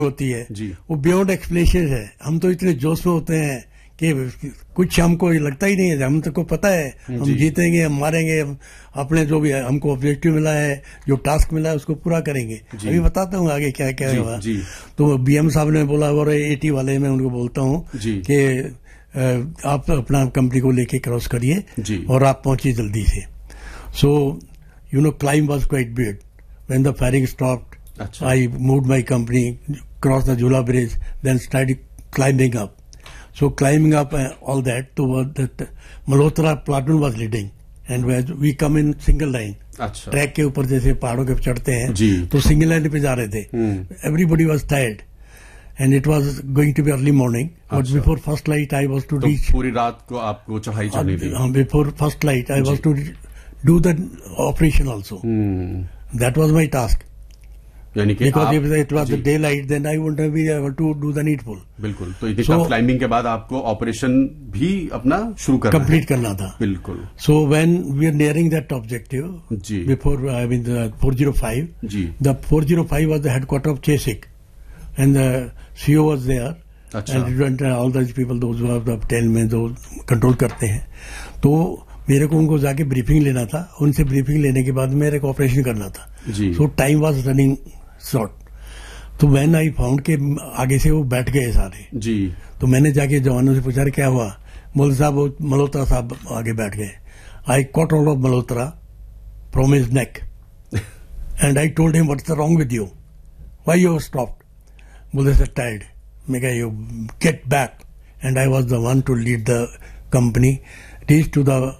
होती है वो बियॉन्ड एक्सप्लेनेशन है। हम तो इतने जोश में होते हैं कि कुछ हमको लगता ही नहीं है, हम तो को पता है हम जीतेंगे, हम मारेंगे, अपने जो भी हमको ऑब्जेक्टिव मिला है, जो टास्क मिला है उसको पूरा करेंगे। अभी बताता हूँ आगे क्या क्या हुआ। तो बीएम साहब ने बोला, और 80 वाले मैं उनको बोलता हूँ कि आप अपना कंपनी को लेके क्रॉस करिए और आप पहुंचिए जल्दी से। So you know climb was quite big when the firing stopped. I moved my company, crossed the Jula Bridge, then started climbing up. So climbing up all that, to that Malhotra platoon was leading, and we come in single line. Track के ऊपर जैसे पहाड़ों के चढ़ते हैं तो single line पे जा रहे थे। Everybody was tired, and it was going to be early morning. But before first light, I was to reach. पूरी रात को आपको चढ़ाई चढ़नी थी। Before first light, I was to do the operation also. That was my task. Because if it was the daylight, then I wouldn't be able to do the needful. बिल्कुल। तो इतनी टफ क्लाइंबिंग के बाद आपको operation भी अपना शुरू करना कंप्लीट करना था। बिल्कुल। So when we are nearing that objective, before I mean the 405, the 405 was the headquarters of CHESIC, and the CEO was there, and all those people, those who have the tailmen, those control करते हैं। तो मेरे को उनको जाके briefing लेना था, उनसे ब्रीफिंग लेने के बाद मेरे को ऑपरेशन करना था। So time was running short. तो व्हेन आई फाउंड के आगे से वो बैठ गए सारे तो मैंने जाके जवानों से पूछा क्या हुआ। बोले साहब मल्होत्रा साहब आगे बैठ गए। आई cot hold of Malhotra from his neck and I told him what's wrong with you, why you stopped. बोले सर टायर्ड। मैं कहा you get back, and I was the one two lead the company reach to the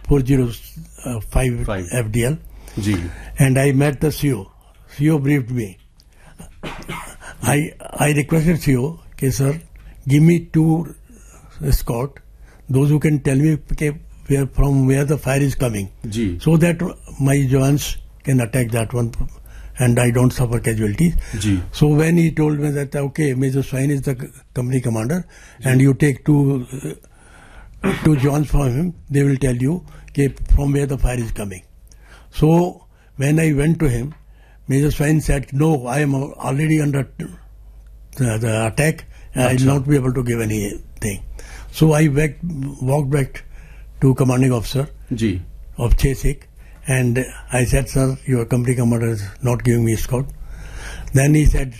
405 FDL, and I met the CEO. CEO briefed me. I requested CEO, okay, sir, give me 2 escort, those who can tell me from where the fire is coming, so that my Jawans can attack that one and I don't suffer casualties. So when he told me that, okay, Major Swain is the company commander, and you take two Jawans from him, they will tell you from where the fire is coming. So when I went to him, Major Swain said, no, I am already under the attack, I will not be able to give anything. So I walked back to commanding officer of CHESIC, and I said, sir, your company commander is not giving me escort. Then he said,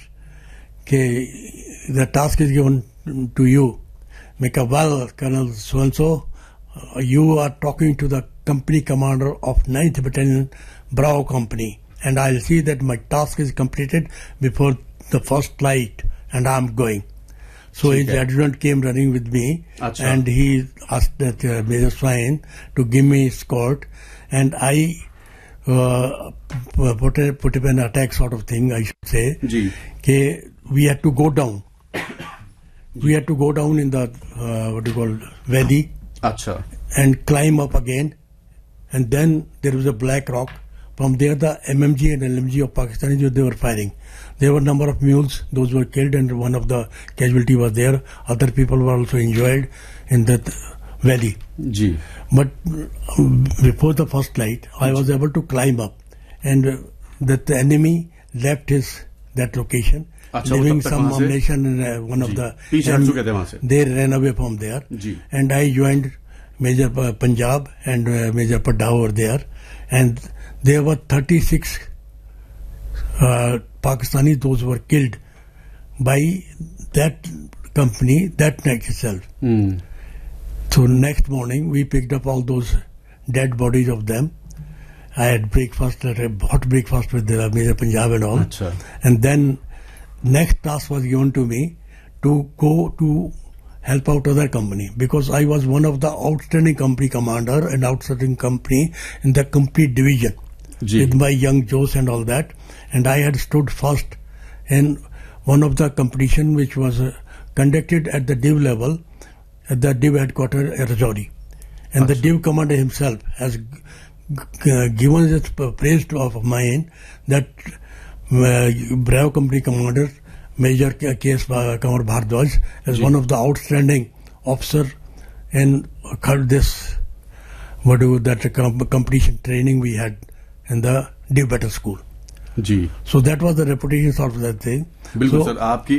the task is given to you. Make a well, Colonel so-and-so, you are talking to the company commander of 9th Battalion Bravo Company, and I'll see that my task is completed before the first light, and I'm going. So his adjutant came running with me, and he asked that Major Swain to give me escort, and I put up an attack sort of thing, I should say. We had to go down. We had to go down in the valley and climb up again, and then there was a black rock. From there the MMG and LMG of Pakistani, they were firing. There were a number of mules, those were killed, and one of the casualty was there. Other people were also injured in that valley. But before the first light, I was able to climb up, and that the enemy left that location, leaving some ammunition in one of the... They ran away from there, and I joined Major Punjab and Major Padda over there, and there were 36 Pakistanis, those were killed by that company that night itself. So next morning we picked up all those dead bodies of them. I had breakfast, hot breakfast with the Major Punjab and all. And then next task was given to me to go to help out other company, because I was one of the outstanding company commander and outstanding company in the complete division with my young Joes and all that. And I had stood first in one of the competition which was conducted at the div level at the div headquarters at Rajouri. And the div commander himself has given this praise of mine that Bravo company commander Major K.S. Kamar Bhardwaj is one of the outstanding officer in this competition training we had in the div battle school. Ji. So that was the reputation of that thing. बिल्कुल So, sir, आपकी